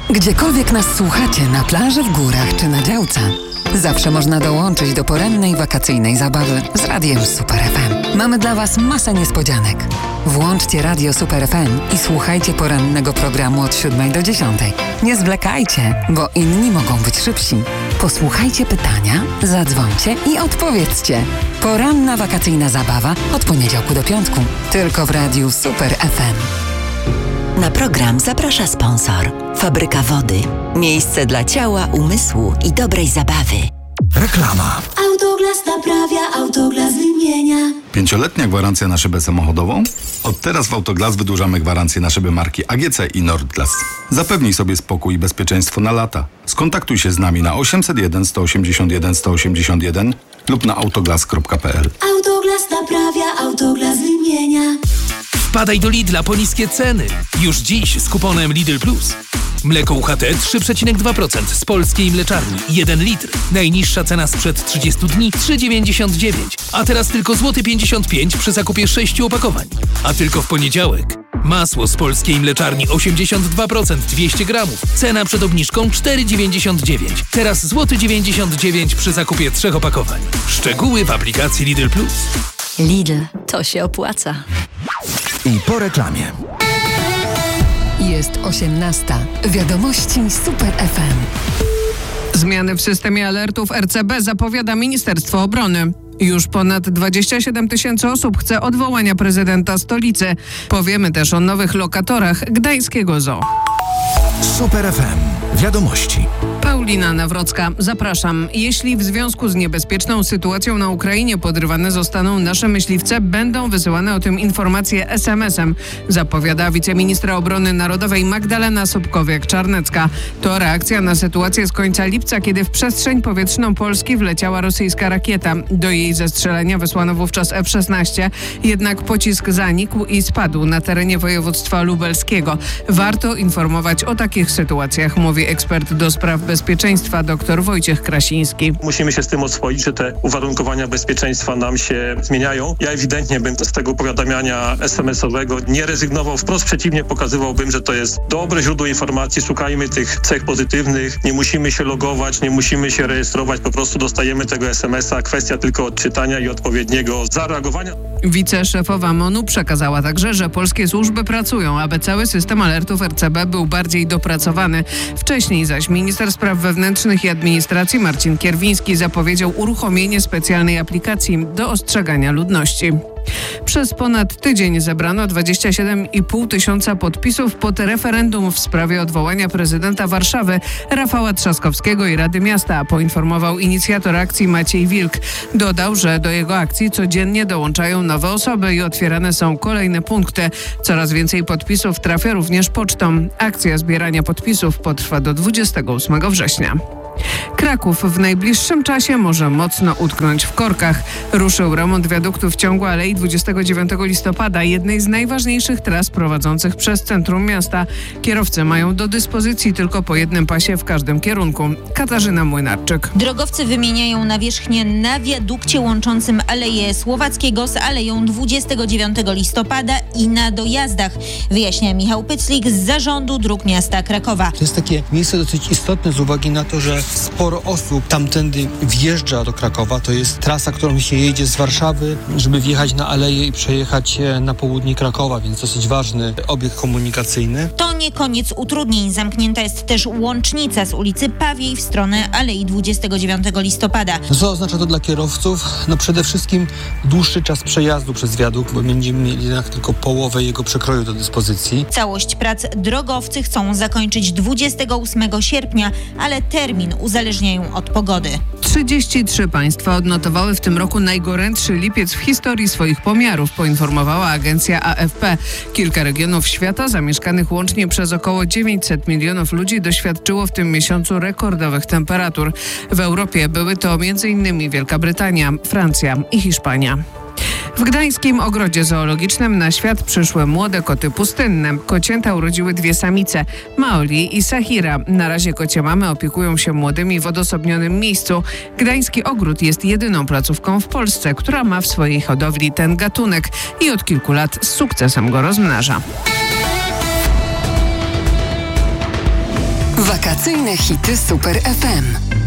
Gdziekolwiek nas słuchacie, na plaży, w górach czy na działce, zawsze można dołączyć do porannej wakacyjnej zabawy z Radiem Super FM. Mamy dla Was masę niespodzianek. Włączcie Radio Super FM i słuchajcie porannego programu od 7 do 10. Nie zwlekajcie, bo inni mogą być szybsi. Posłuchajcie pytania, zadzwońcie i odpowiedzcie. Poranna wakacyjna zabawa od poniedziałku do piątku. Tylko w Radiu Super FM. Na program zaprasza sponsor. Fabryka Wody. Miejsce dla ciała, umysłu i dobrej zabawy. Reklama. Autoglas naprawia, Autoglas wymienia. 5-letnia gwarancja na szybę samochodową? Od teraz w Autoglas wydłużamy gwarancję na szyby marki AGC i Nordglas. Zapewnij sobie spokój i bezpieczeństwo na lata. Skontaktuj się z nami na 801 181 181 lub na autoglas.pl. Autoglas naprawia, Autoglas wymienia. Wpadaj do Lidla po niskie ceny. Już dziś z kuponem Lidl Plus. Mleko UHT 3,2% z polskiej mleczarni. 1 litr. Najniższa cena sprzed 30 dni 3,99. A teraz tylko złoty 55 przy zakupie 6 opakowań. A tylko w poniedziałek. Masło z polskiej mleczarni 82%, 200 gramów. Cena przed obniżką 4,99. Teraz złoty 99 przy zakupie 3 opakowań. Szczegóły w aplikacji Lidl Plus. Lidl, to się opłaca. I po reklamie. Jest 18. Wiadomości Super FM. Zmiany w systemie alertów RCB zapowiada Ministerstwo Obrony. Już ponad 27 000 osób chce odwołania prezydenta stolicy. Powiemy też o nowych lokatorach gdańskiego zoo. Super FM. Wiadomości. Paulina Nawrocka, zapraszam. Jeśli w związku z niebezpieczną sytuacją na Ukrainie podrywane zostaną nasze myśliwce, będą wysyłane o tym informacje SMS-em, zapowiada wiceministra obrony narodowej Magdalena Sobkowiak-Czarnecka. To reakcja na sytuację z końca lipca, kiedy w przestrzeń powietrzną Polski wleciała rosyjska rakieta. Do jej zestrzelenia wysłano wówczas F-16, jednak pocisk zanikł i spadł na terenie województwa lubelskiego. Warto informować o takich sytuacjach, mówi ekspert do spraw bezpieczeństwa dr Wojciech Krasiński. Musimy się z tym oswoić, że te uwarunkowania bezpieczeństwa nam się zmieniają. Ja ewidentnie bym z tego powiadamiania SMS-owego nie rezygnował. Wprost przeciwnie, pokazywałbym, że to jest dobre źródło informacji. Szukajmy tych cech pozytywnych. Nie musimy się logować, nie musimy się rejestrować. Po prostu dostajemy tego SMS-a. Kwestia tylko odczytania i odpowiedniego zareagowania. Wiceszefowa MON-u przekazała także, że polskie służby pracują, aby cały system alertów RCB był bardziej dopracowany. Wcześniej zaś minister spraw wewnętrznych i administracji Marcin Kierwiński zapowiedział uruchomienie specjalnej aplikacji do ostrzegania ludności. Przez ponad tydzień zebrano 27,5 tysiąca podpisów pod referendum w sprawie odwołania prezydenta Warszawy Rafała Trzaskowskiego i Rady Miasta, poinformował inicjator akcji Maciej Wilk. Dodał, że do jego akcji codziennie dołączają nowe osoby i otwierane są kolejne punkty. Coraz więcej podpisów trafia również pocztą. Akcja zbierania podpisów potrwa do 28 września. Kraków w najbliższym czasie może mocno utknąć w korkach. Ruszył remont wiaduktu w ciągu Alei 29 listopada, jednej z najważniejszych tras prowadzących przez centrum miasta. Kierowcy mają do dyspozycji tylko po jednym pasie w każdym kierunku. Katarzyna Młynarczyk. Drogowcy wymieniają nawierzchnię na wiadukcie łączącym Aleję Słowackiego z Aleją 29 listopada i na dojazdach, wyjaśnia Michał Pyclik z Zarządu Dróg Miasta Krakowa. To jest takie miejsce dosyć istotne z uwagi na to, że sporo osób tamtędy wjeżdża do Krakowa. To jest trasa, którą się jedzie z Warszawy, żeby wjechać na Aleję i przejechać na południe Krakowa, więc dosyć ważny obiekt komunikacyjny. To nie koniec utrudnień. Zamknięta jest też łącznica z ulicy Pawiej w stronę Alei 29 listopada. Co oznacza to dla kierowców? No przede wszystkim dłuższy czas przejazdu przez wiadukt, bo będziemy mieli jednak tylko połowę jego przekroju do dyspozycji. Całość prac drogowcy chcą zakończyć 28 sierpnia, ale termin uzależniają od pogody. 33 państwa odnotowały w tym roku najgorętszy lipiec w historii swoich pomiarów, poinformowała agencja AFP. Kilka regionów świata, zamieszkanych łącznie przez około 900 milionów ludzi, doświadczyło w tym miesiącu rekordowych temperatur. W Europie były to m.in. Wielka Brytania, Francja i Hiszpania. W gdańskim ogrodzie zoologicznym na świat przyszły młode koty pustynne. Kocięta urodziły 2 samice, Maoli i Sahira. Na razie kocie mamy opiekują się młodymi w odosobnionym miejscu. Gdański ogród jest jedyną placówką w Polsce, która ma w swojej hodowli ten gatunek i od kilku lat z sukcesem go rozmnaża. Wakacyjne hity Super FM.